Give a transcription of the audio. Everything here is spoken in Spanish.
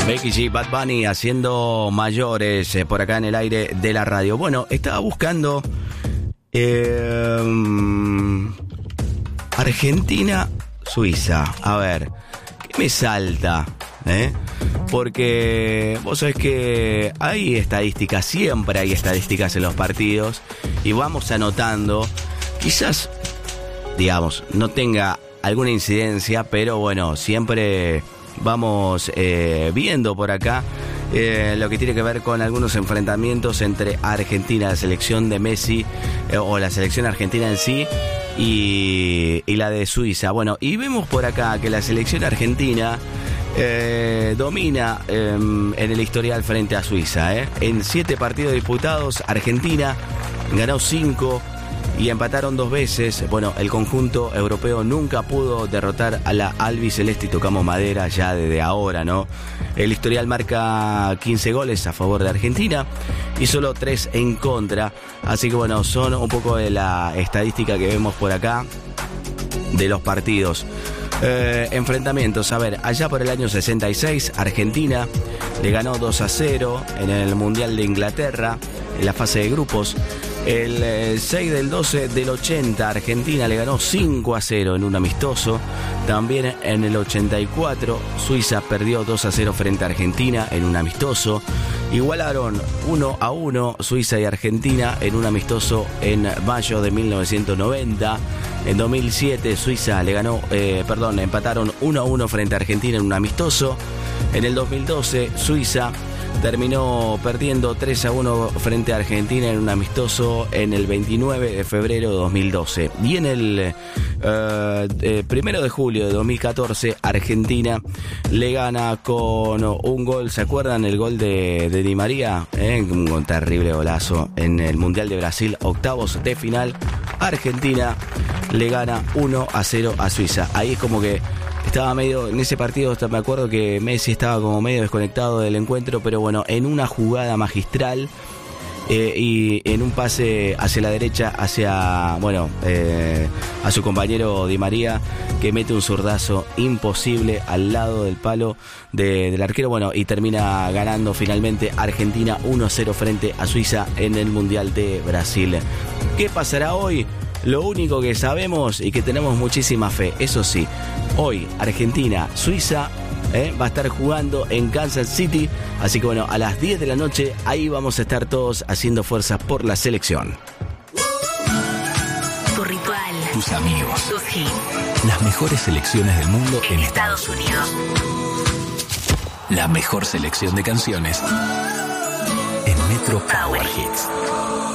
Becky G, Bad Bunny haciendo mayores por acá en el aire de la radio. Bueno, estaba buscando Argentina, Suiza. A ver, ¿qué me salta? Porque vos sabés que hay estadísticas, siempre hay estadísticas en los partidos y vamos anotando. Quizás, digamos, no tenga alguna incidencia, pero bueno, siempre vamos viendo por acá lo que tiene que ver con algunos enfrentamientos entre Argentina, la selección de Messi, o la selección argentina en sí, y la de Suiza. Bueno, y vemos por acá que la selección argentina domina en el historial frente a Suiza. En 7 partidos disputados, Argentina ganó 5 y empataron 2 veces. Bueno, el conjunto europeo nunca pudo derrotar a la albiceleste y tocamos madera ya desde ahora, ¿no? El historial marca 15 goles a favor de Argentina y solo 3 en contra. Así que bueno, son un poco de la estadística que vemos por acá de los partidos. Enfrentamientos, a ver, allá por el año 66, Argentina le ganó 2-0 en el Mundial de Inglaterra, en la fase de grupos. El 6 del 12 del 80, Argentina le ganó 5-0 en un amistoso. También en el 84, Suiza perdió 2-0 frente a Argentina en un amistoso. Igualaron 1-1 Suiza y Argentina en un amistoso en mayo de 1990. En 2007, Suiza le ganó, empataron 1-1 frente a Argentina en un amistoso. En el 2012, Suiza terminó perdiendo 3-1 frente a Argentina en un amistoso en el 29 de febrero de 2012. Y en el 1 de julio de 2014, Argentina le gana con un gol. ¿Se acuerdan el gol de Di María? Un terrible golazo en el Mundial de Brasil, octavos de final. Argentina le gana 1-0 a Suiza. Ahí es como que estaba medio, en ese partido me acuerdo que Messi estaba como medio desconectado del encuentro, pero bueno, en una jugada magistral y en un pase hacia la derecha, a su compañero Di María, que mete un zurdazo imposible al lado del palo del arquero, bueno, y termina ganando finalmente Argentina 1-0 frente a Suiza en el Mundial de Brasil. ¿Qué pasará hoy? Lo único que sabemos y que tenemos muchísima fe, eso sí, hoy Argentina, Suiza va a estar jugando en Kansas City, así que bueno, a las 10 de la noche ahí vamos a estar todos haciendo fuerza por la selección. Tu ritual, tus amigos, tus hits, las mejores selecciones del mundo en Estados Unidos. La mejor selección de canciones en Metro Power Hits.